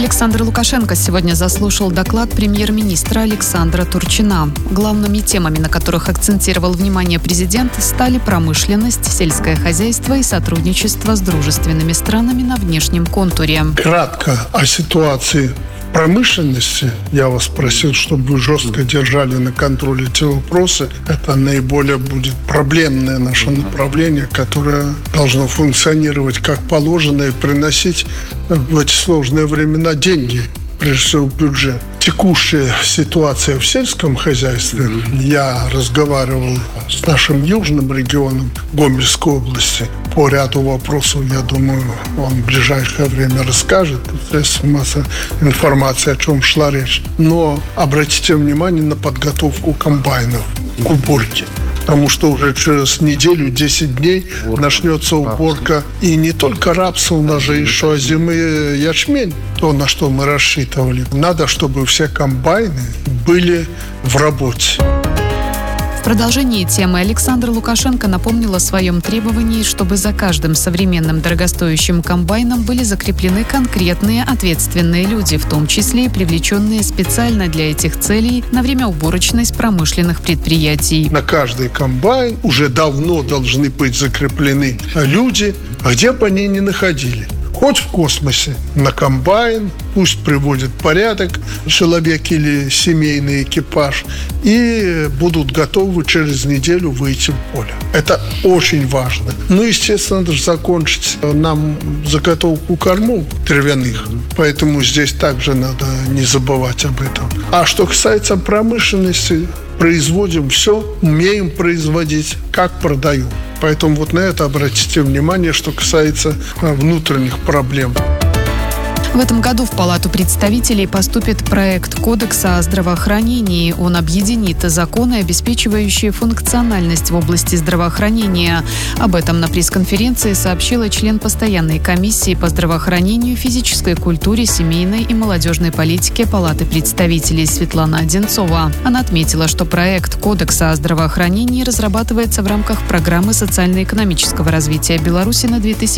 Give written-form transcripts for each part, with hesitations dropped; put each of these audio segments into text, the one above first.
Александр Лукашенко сегодня заслушал доклад премьер-министра Александра Турчина. Главными темами, на которых акцентировал внимание президент, стали промышленность, сельское хозяйство и сотрудничество с дружественными странами на внешнем контуре. Кратко о ситуации промышленности я вас просил, чтобы вы жестко держали на контроле эти вопросы. Это наиболее будет проблемное наше направление, которое должно функционировать как положено и приносить в эти сложные времена деньги, прежде всего в бюджет. Текущая ситуация в сельском хозяйстве, я разговаривал с нашим южным регионом Гомельской области по ряду вопросов, я думаю, он в ближайшее время расскажет массовой информации, о чем шла речь. Но обратите внимание на подготовку комбайнов к уборке. Потому что уже через неделю, 10 дней начнется уборка. И не только рапса, у нас же еще озимый ячмень, то, на что мы рассчитывали. Надо, чтобы все комбайны были в работе. В продолжении темы Александр Лукашенко напомнил о своем требовании, чтобы за каждым современным дорогостоящим комбайном были закреплены конкретные ответственные люди, в том числе и привлеченные специально для этих целей на время уборочной с промышленных предприятий. На каждый комбайн уже давно должны быть закреплены люди, где бы они ни находили. Хоть в космосе, на комбайн, пусть приводит порядок человек или семейный экипаж, и будут готовы через неделю выйти в поле. Это очень важно. Ну, естественно, надо закончить нам заготовку кормов травяных, поэтому здесь также надо не забывать об этом. А что касается промышленности, производим все, умеем производить, как продаем. Поэтому вот на это обратите внимание, что касается внутренних проблем. В этом году в Палату представителей поступит проект Кодекса о здравоохранении. Он объединит законы, обеспечивающие функциональность в области здравоохранения. Об этом на пресс-конференции сообщила член постоянной комиссии по здравоохранению, физической культуре, семейной и молодежной политике Палаты представителей Светлана Одинцова. Она отметила, что проект Кодекса о здравоохранении разрабатывается в рамках программы социально-экономического развития Беларуси на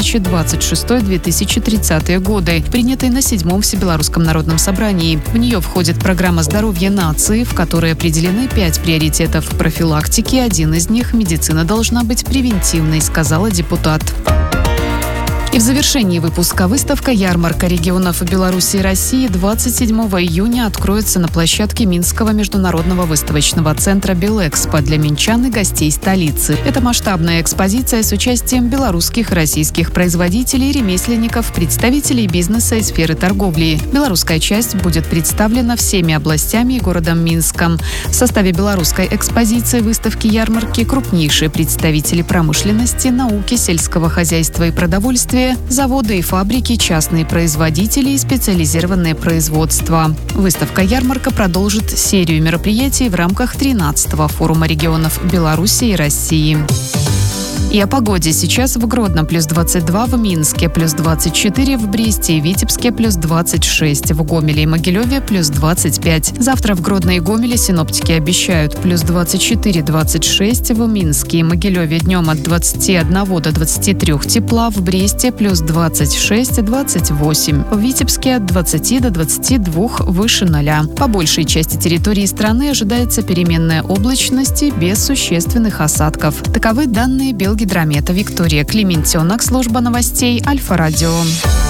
2026-2030 годы, принятой на 7-м Всебелорусском народном собрании. В нее входит программа здоровья нации, в которой определены 5 приоритетов профилактики. Один из них – медицина должна быть превентивной, сказала депутат. И в завершении выпуска выставка «Ярмарка регионов Беларуси и России» 27 июня откроется на площадке Минского международного выставочного центра «Белэкспо» для минчан и гостей столицы. Это масштабная экспозиция с участием белорусских и российских производителей, ремесленников, представителей бизнеса и сферы торговли. Белорусская часть будет представлена всеми областями и городом Минском. В составе белорусской экспозиции выставки ярмарки крупнейшие представители промышленности, науки, сельского хозяйства и продовольствия, заводы и фабрики, частные производители и специализированное производство. Выставка-ярмарка продолжит серию мероприятий в рамках 13-го форума регионов Беларуси и России. И о погоде. Сейчас в Гродно плюс 22, в Минске плюс 24, в Бресте и Витебске плюс 26, в Гомеле и Могилеве плюс 25. Завтра в Гродно и Гомеле синоптики обещают плюс 24-26, в Минске и Могилеве днем от 21 до 23 тепла, в Бресте плюс 26-28, в Витебске от 20 до 22 выше 0. По большей части территории страны ожидается переменная облачность и без существенных осадков. Таковы данные Белгидромета. Виктория Клементенок, служба новостей Альфа-Радио.